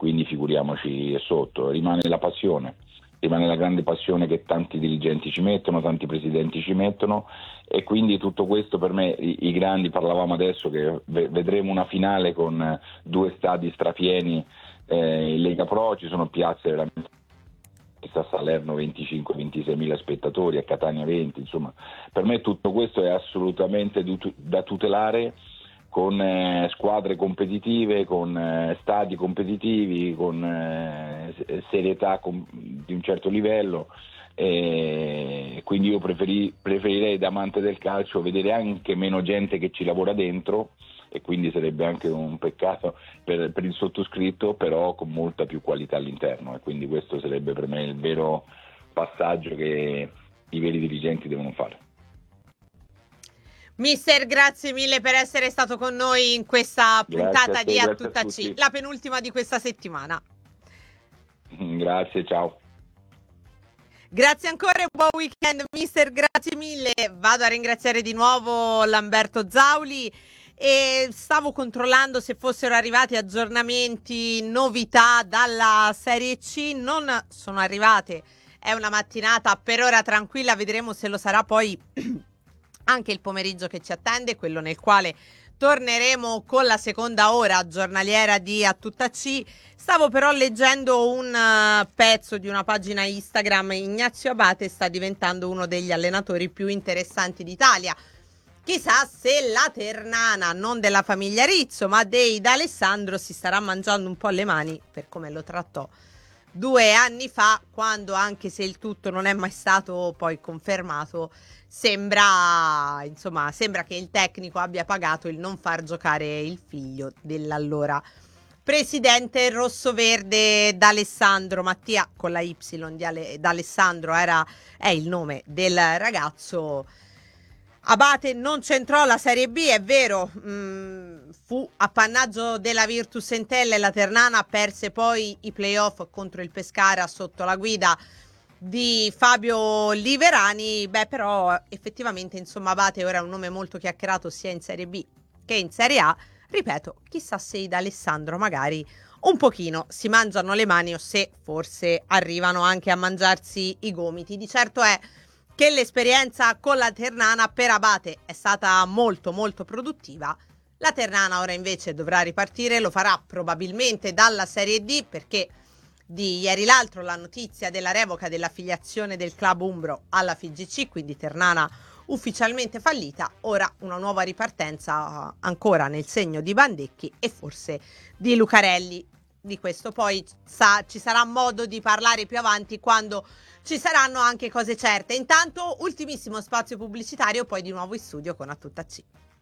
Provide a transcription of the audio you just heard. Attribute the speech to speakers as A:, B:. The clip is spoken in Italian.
A: quindi figuriamoci sotto. Rimane la passione, rimane la grande passione che tanti dirigenti ci mettono, tanti presidenti ci mettono, e quindi tutto questo per me, i grandi, parlavamo adesso che vedremo una finale con 2 stadi strapieni in Lega Pro, ci sono piazze veramente, a Salerno 25-26 mila spettatori, a Catania 20, insomma per me tutto questo è assolutamente da tutelare, con squadre competitive, con stadi competitivi, con serietà di un certo livello, e quindi io preferirei da amante del calcio vedere anche meno gente che ci lavora dentro, e quindi sarebbe anche un peccato per il sottoscritto, però con molta più qualità all'interno, e quindi questo sarebbe per me il vero passaggio che i veri dirigenti devono fare.
B: Mister, grazie mille per essere stato con noi in questa puntata di A Tutta C, la penultima di questa settimana.
A: Grazie, ciao.
B: Grazie ancora e buon weekend, mister, grazie mille. Vado a ringraziare di nuovo Lamberto Zauli, e stavo controllando se fossero arrivati aggiornamenti, novità dalla Serie C. Non sono arrivate, è una mattinata per ora tranquilla, vedremo se lo sarà poi anche il pomeriggio che ci attende, quello nel quale torneremo con la seconda ora giornaliera di A Tutta C. Stavo però leggendo un pezzo di una pagina Instagram. Ignazio Abate sta diventando uno degli allenatori più interessanti d'Italia. Chissà se la Ternana, non della famiglia Rizzo, ma dei D'Alessandro, si starà mangiando un po' le mani per come lo trattò 2 anni fa, quando, anche se il tutto non è mai stato poi confermato, sembra che il tecnico abbia pagato il non far giocare il figlio dell'allora presidente rossoverde D'Alessandro. Mattia con la Y di D'Alessandro è il nome del ragazzo. Abate non c'entrò la Serie B, è vero, fu appannaggio della Virtus Entella, e la Ternana perse poi i playoff contro il Pescara sotto la guida di Fabio Liverani. Però effettivamente, insomma, Abate ora è un nome molto chiacchierato sia in Serie B che in Serie A. Ripeto, chissà se i D'Alessandro magari un pochino si mangiano le mani, o se forse arrivano anche a mangiarsi i gomiti. Di certo è che l'esperienza con la Ternana per Abate è stata molto molto produttiva. La Ternana ora invece dovrà ripartire, lo farà probabilmente dalla Serie D, perché di ieri l'altro la notizia della revoca dell'affiliazione del club umbro alla FIGC, quindi Ternana ufficialmente fallita. Ora una nuova ripartenza ancora nel segno di Bandecchi e forse di Lucarelli. Di questo poi ci sarà modo di parlare più avanti, quando ci saranno anche cose certe. Intanto ultimissimo spazio pubblicitario, poi di nuovo in studio con A Tutta C.